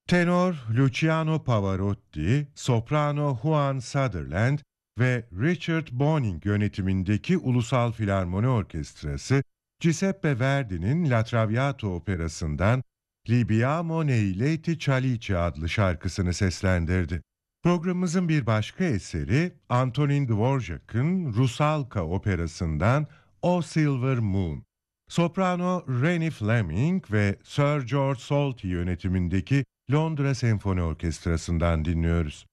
Tenor Luciano Pavarotti, soprano Juan Sutherland ve Richard Boning yönetimindeki Ulusal Filarmoni Orkestrası, Giuseppe Verdi'nin La Traviata operasından Libiamo nei letti Chalice adlı şarkısını seslendirdi. Programımızın bir başka eseri Antonin Dvorak'ın Rusalka operasından O Silver Moon. Soprano Rennie Fleming ve Sir George Solti yönetimindeki Londra Senfoni Orkestrası'ndan dinliyoruz.